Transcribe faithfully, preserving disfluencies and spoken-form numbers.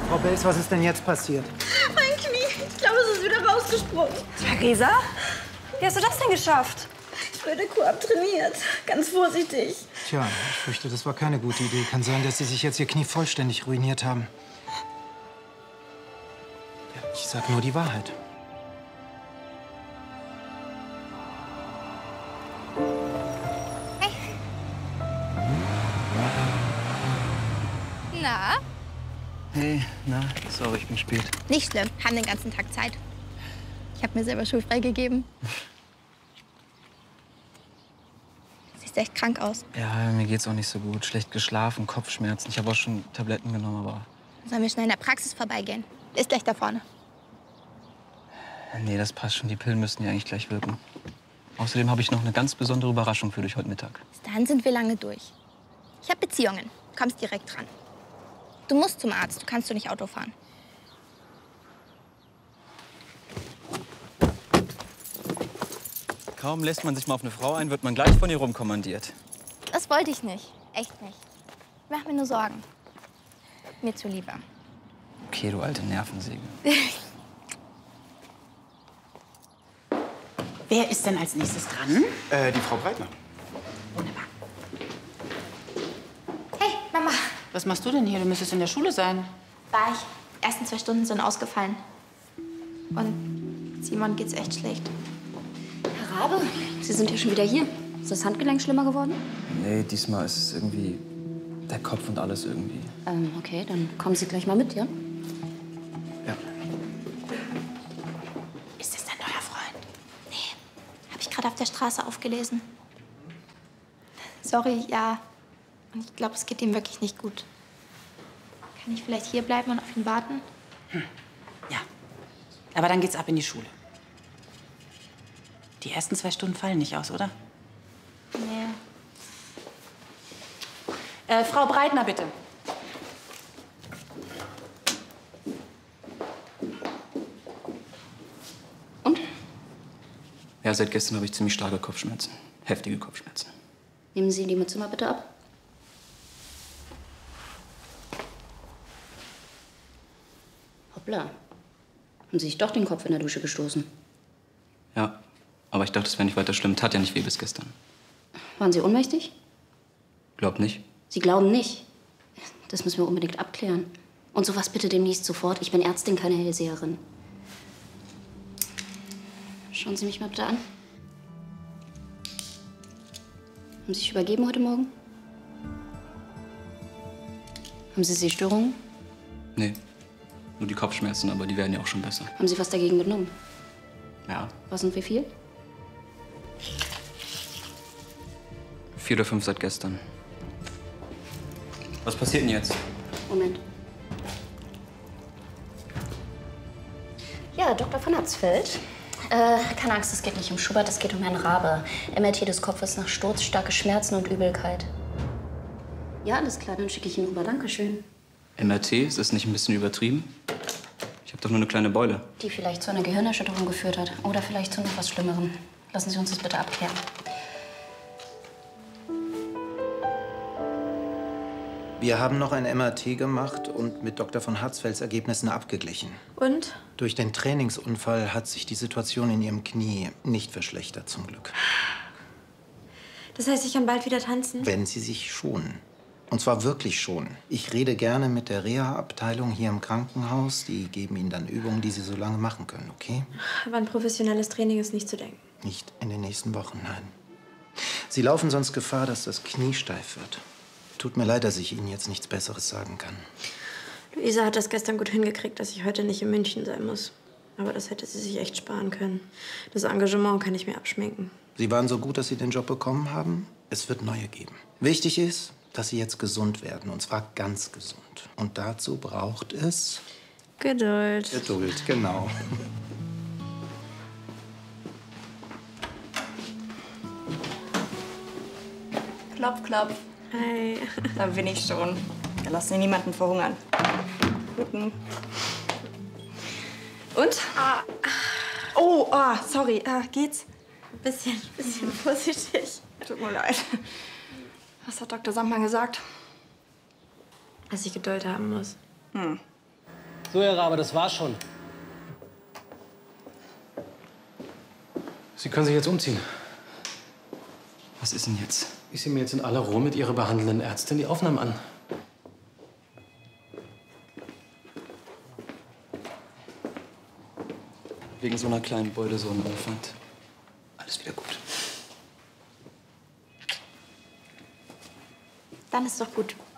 Frau Belz, was ist denn jetzt passiert? Mein Knie. Ich glaube, es ist wieder rausgesprungen. Theresa? Wie hast du das denn geschafft? Ich wurde Koop trainiert. Ganz vorsichtig. Tja, ich fürchte, das war keine gute Idee. Kann sein, dass Sie sich jetzt Ihr Knie vollständig ruiniert haben. Ja, ich sag nur die Wahrheit. Hey. Na? Hey, na, sorry, ich bin spät. Nicht schlimm. Haben den ganzen Tag Zeit. Ich habe mir selber schulfrei gegeben. Siehst echt krank aus. Ja, mir geht's auch nicht so gut. Schlecht geschlafen, Kopfschmerzen. Ich habe auch schon Tabletten genommen, aber... Sollen wir schnell in der Praxis vorbeigehen? Ist gleich da vorne. Nee, das passt schon. Die Pillen müssten ja eigentlich gleich wirken. Außerdem habe ich noch eine ganz besondere Überraschung für dich heute Mittag. Bis dahin sind wir lange durch. Ich habe Beziehungen. Du kommst direkt dran. Du musst zum Arzt. Du kannst du nicht Auto fahren. Kaum lässt man sich mal auf eine Frau ein, wird man gleich von ihr rumkommandiert. Das wollte ich nicht. Echt nicht. Ich mach mir nur Sorgen. Mir zuliebe. Okay, du alte Nervensäge. Wer ist denn als nächstes dran? Äh, die Frau Breitner. Wunderbar. Hey, Mama. Was machst du denn hier? Du müsstest in der Schule sein. War ich. Die ersten zwei Stunden sind ausgefallen. Und Simon geht's echt schlecht. Herr Rabe, Sie sind ja schon wieder hier. Ist das Handgelenk schlimmer geworden? Nee, diesmal ist es irgendwie der Kopf und alles irgendwie. Ähm, okay, dann kommen Sie gleich mal mit, ja? Ja. Ist das dein neuer Freund? Nee, habe ich gerade auf der Straße aufgelesen. Sorry, ja. Und ich glaube, es geht ihm wirklich nicht gut. Kann ich vielleicht hier bleiben und auf ihn warten? Hm. Ja. Aber dann geht's ab in die Schule. Die ersten zwei Stunden fallen nicht aus, oder? Nee. Äh, Frau Breitner, bitte. Und? Ja, seit gestern habe ich ziemlich starke Kopfschmerzen. Heftige Kopfschmerzen. Nehmen Sie die Mütze mal bitte ab. Hoppla. Haben Sie sich doch den Kopf in der Dusche gestoßen? Ja, aber ich dachte, es wäre nicht weiter schlimm. Tat ja nicht weh bis gestern. Waren Sie ohnmächtig? Glaub nicht. Sie glauben nicht? Das müssen wir unbedingt abklären. Und sowas bitte demnächst sofort. Ich bin Ärztin, keine Hellseherin. Schauen Sie mich mal bitte an. Haben Sie sich übergeben heute Morgen? Haben Sie Sehstörungen? Nee, nur die Kopfschmerzen, aber die werden ja auch schon besser. Haben Sie was dagegen genommen? Ja, Was und wie viel? vier oder fünf seit gestern. Was passiert denn jetzt? Moment. Ja, Doktor von Hatzfeld. Äh, keine Angst, es geht nicht um Schubert, es geht um Herrn Rabe. M R T des Kopfes nach Sturz, starke Schmerzen und Übelkeit. Ja, alles klar, dann schicke ich ihn rüber. Dankeschön. M R T, ist das nicht ein bisschen übertrieben? Ich habe doch nur eine kleine Beule. Die vielleicht zu einer Gehirnerschütterung geführt hat. Oder vielleicht zu noch was Schlimmerem. Lassen Sie uns das bitte abklären. Wir haben noch ein M R T gemacht und mit Doktor von Hatzfelds Ergebnissen abgeglichen. Und? Durch den Trainingsunfall hat sich die Situation in Ihrem Knie nicht verschlechtert, zum Glück. Das heißt, ich kann bald wieder tanzen? Wenn Sie sich schonen. Und zwar wirklich schonen. Ich rede gerne mit der Reha-Abteilung hier im Krankenhaus. Die geben Ihnen dann Übungen, die Sie so lange machen können, okay? Aber an professionelles Training ist nicht zu denken. Nicht in den nächsten Wochen, nein. Sie laufen sonst Gefahr, dass das Knie steif wird. Tut mir leid, dass ich Ihnen jetzt nichts Besseres sagen kann. Luisa hat das gestern gut hingekriegt, dass ich heute nicht in München sein muss. Aber das hätte sie sich echt sparen können. Das Engagement kann ich mir abschminken. Sie waren so gut, dass Sie den Job bekommen haben. Es wird neue geben. Wichtig ist, dass Sie jetzt gesund werden. Und zwar ganz gesund. Und dazu braucht es... Geduld. Geduld, genau. Klopf, klopf. Hi. Da bin ich schon. Wir lassen hier niemanden verhungern. Guten. Und? Ah. Oh, oh, sorry. Äh, geht's? Bisschen, bisschen vorsichtig. Tut mir leid. Was hat Doktor Sandmann gesagt? Dass ich Geduld haben muss. Hm. So, Herr Rabe, das war's schon. Sie können sich jetzt umziehen. Was ist denn jetzt? Ich sehe mir jetzt in aller Ruhe mit Ihrer behandelnden Ärztin die Aufnahmen an. Wegen so einer kleinen Beule so ein Aufwand. Alles wieder gut. Dann ist doch gut.